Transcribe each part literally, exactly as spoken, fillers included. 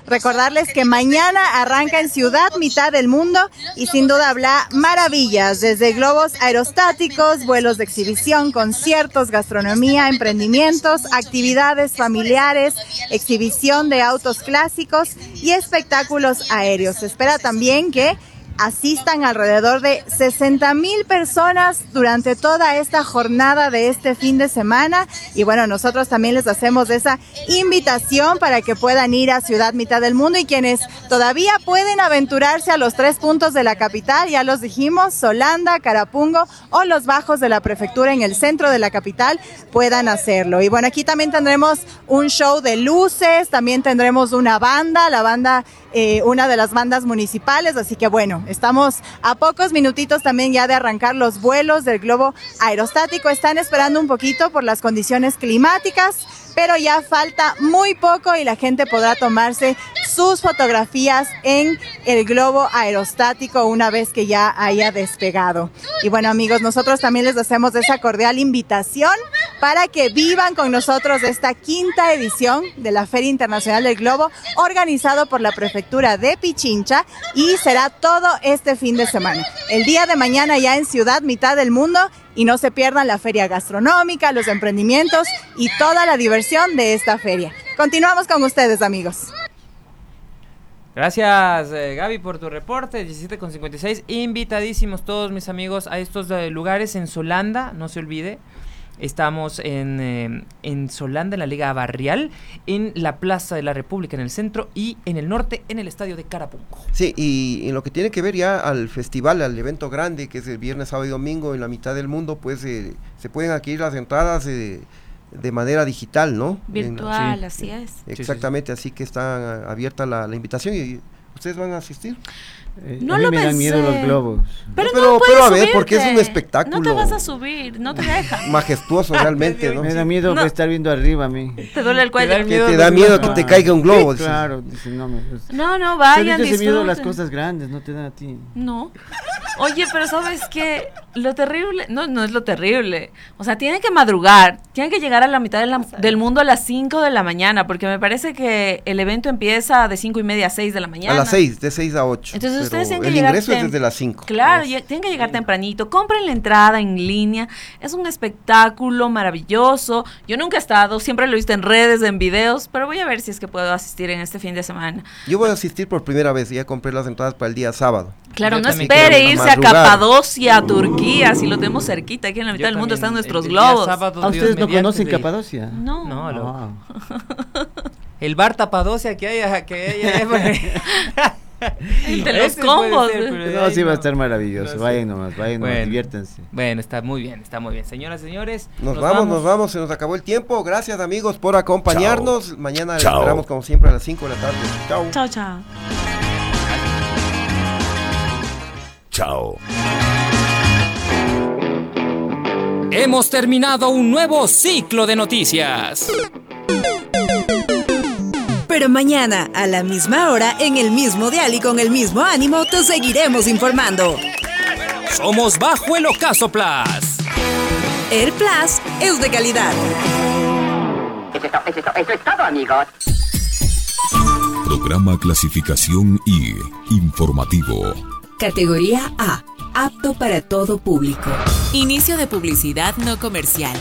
recordarles que mañana arranca en Ciudad Mitad del Mundo y sin duda habrá maravillas, desde globos aerostáticos, vuelos de exhibición, conciertos, gastronomía, emprendimientos, actividades familiares, exhibición de autos clásicos y espectáculos aéreos. Se espera también que asistan alrededor de sesenta mil personas durante toda esta jornada de este fin de semana. Y bueno, nosotros también les hacemos esa invitación para que puedan ir a Ciudad Mitad del Mundo, y quienes todavía pueden aventurarse a los tres puntos de la capital, ya los dijimos, Solanda, Carapungo o los bajos de la prefectura en el centro de la capital, puedan hacerlo. Y bueno, aquí también tendremos un show de luces, también tendremos una banda, la banda Eh, una de las bandas municipales, así que bueno, estamos a pocos minutitos también ya de arrancar los vuelos del globo aerostático. Están esperando un poquito por las condiciones climáticas, pero ya falta muy poco y la gente podrá tomarse sus fotografías en el globo aerostático una vez que ya haya despegado. Y bueno, amigos, nosotros también les hacemos esa cordial invitación para que vivan con nosotros esta quinta edición de la Feria Internacional del Globo, organizado por la Prefectura de Pichincha, y será todo este fin de semana. El día de mañana ya en Ciudad Mitad del Mundo, y no se pierdan la feria gastronómica, los emprendimientos y toda la diversión de esta feria. Continuamos con ustedes, amigos. Gracias, eh, Gaby, por tu reporte. diecisiete con cincuenta y seis, invitadísimos todos mis amigos a estos eh, lugares en Solanda, no se olvide. Estamos en, eh, en Solanda, en la Liga Barrial, en la Plaza de la República, en el centro, y en el norte, en el estadio de Carapungo. Sí, y en lo que tiene que ver ya al festival, al evento grande, que es el viernes, sábado y domingo en la mitad del mundo, pues eh, se pueden adquirir las entradas eh, de manera digital, ¿no? Virtual, en, así es. Exactamente, sí, sí, sí. Así que está abierta la, la invitación. ¿Y ustedes van a asistir? Eh, no a mí lo me pensé. dan miedo los globos. Pero no, no, pero, puedes pero a ver, subirte. porque es un espectáculo. No te vas a subir, no te deja. Majestuoso realmente, ¿no? Me da miedo No. estar viendo arriba a mí. Te duele el cuello. Que te da miedo que te caiga un globo. Sí, claro, dice, no, me, pues, No, no, vayan, ese miedo a las disfruten. cosas grandes, no te dan a ti. No. Oye, pero ¿sabes qué? Lo terrible, no, no es lo terrible. O sea, tienen que madrugar, tienen que llegar a la mitad de la, del mundo a las cinco de la mañana, porque me parece que el evento empieza de cinco y media a seis de la mañana. A las seis, de seis a ocho. Entonces ustedes tienen que el llegar ingreso tem- es desde las cinco. Claro, ya- tienen que llegar tempranito. Compren la entrada en línea. Es un espectáculo maravilloso. Yo nunca he estado, siempre lo he visto en redes, en videos, pero voy a ver si es que puedo asistir en este fin de semana. Yo voy a asistir por primera vez, ya compré las entradas para el día sábado. Claro, Yo no también espere quiero irse a madrugar. Capadocia, a Turquía, si lo tenemos cerquita, aquí en la mitad Yo del mundo también, están nuestros el día globos. sábado, ¿A Dios ustedes no mediante, conocen de- Capadocia? No. No, loco. Ah. El bar Tapadocia que hay, que hay, El de los Ese puede combos. ser, pero de No, ahí sí va a no. estar maravilloso. No sé. Vayan nomás, vayan nomás, Bueno. diviértanse. Bueno, está muy bien, está muy bien. Señoras y señores, Nos, vamos, nos vamos, se nos acabó el tiempo. Gracias, amigos, por acompañarnos. Chao. Mañana les Chao. esperamos como siempre a las cinco de la tarde. Chao. Chao, chao. Chao. Hemos terminado un nuevo ciclo de noticias. Pero mañana, a la misma hora, en el mismo dial y con el mismo ánimo, te seguiremos informando. Somos Bajo el Ocaso Plus. El Plus es de calidad. Eso es, to- eso es to- eso es todo, amigos. Programa clasificación I, informativo. Categoría A, apto para todo público. Inicio de publicidad no comercial.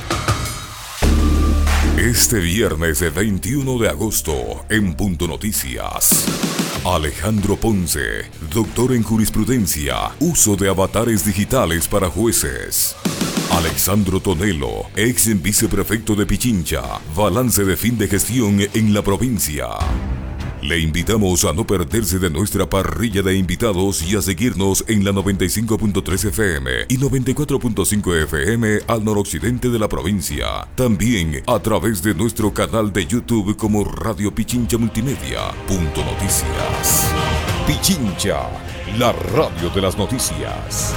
Este viernes veintiuno de agosto, en Punto Noticias. Alejandro Ponce, doctor en jurisprudencia, uso de avatares digitales para jueces. Alexandro Tonelo, ex viceprefecto de Pichincha, balance de fin de gestión en la provincia. Le invitamos a no perderse de nuestra parrilla de invitados y a seguirnos en la noventa y cinco punto tres F M y noventa y cuatro punto cinco F M al noroccidente de la provincia. También a través de nuestro canal de YouTube como Radio Pichincha Multimedia. Punto Noticias. Pichincha, la radio de las noticias.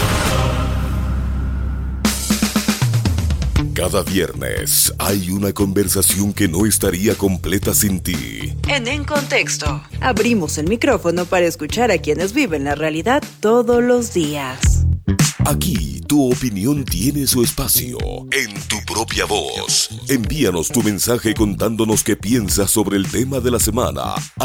Cada viernes hay una conversación que no estaría completa sin ti. En En Contexto, abrimos el micrófono para escuchar a quienes viven la realidad todos los días. Aquí tu opinión tiene su espacio, en tu propia voz. Envíanos tu mensaje contándonos qué piensas sobre el tema de la semana